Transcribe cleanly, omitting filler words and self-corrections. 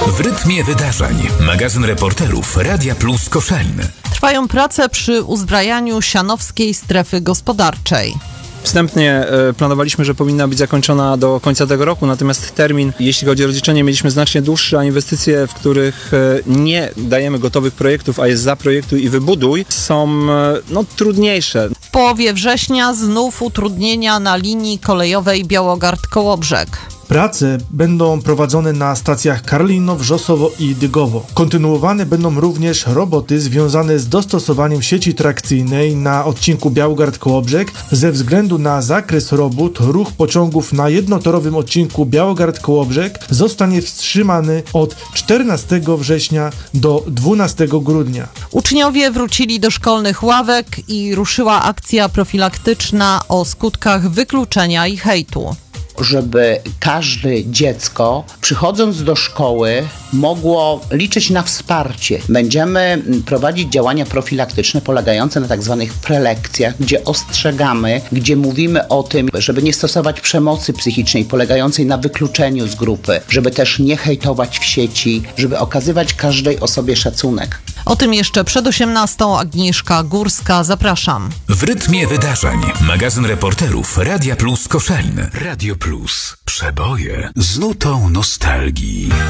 W rytmie wydarzeń. Magazyn reporterów Radia Plus Koszalin. Trwają prace przy uzbrajaniu sianowskiej strefy gospodarczej. Wstępnie planowaliśmy, że powinna być zakończona do końca tego roku, natomiast termin, jeśli chodzi o rozliczenie, mieliśmy znacznie dłuższy, a inwestycje, w których nie dajemy gotowych projektów, a jest zaprojektuj i wybuduj, są trudniejsze. W połowie września znów utrudnienia na linii kolejowej Białogard-Kołobrzeg. Prace będą prowadzone na stacjach Karlinow, Wrzosowo i Dygowo. Kontynuowane będą również roboty związane z dostosowaniem sieci trakcyjnej na odcinku Białogard-Kołobrzeg. Ze względu na zakres robót, ruch pociągów na jednotorowym odcinku Białogard-Kołobrzeg zostanie wstrzymany od 14 września do 12 grudnia. Uczniowie wrócili do szkolnych ławek i ruszyła akcja profilaktyczna o skutkach wykluczenia i hejtu. Żeby każde dziecko, przychodząc do szkoły, mogło liczyć na wsparcie. Będziemy prowadzić działania profilaktyczne polegające na tak zwanych prelekcjach, gdzie ostrzegamy, gdzie mówimy o tym, żeby nie stosować przemocy psychicznej polegającej na wykluczeniu z grupy, żeby też nie hejtować w sieci, żeby okazywać każdej osobie szacunek. O tym jeszcze przed 18. Agnieszka Górska. Zapraszam. W rytmie wydarzeń. Magazyn reporterów Radia Plus Koszalin. Radio Plus. Przeboje z nutą nostalgii.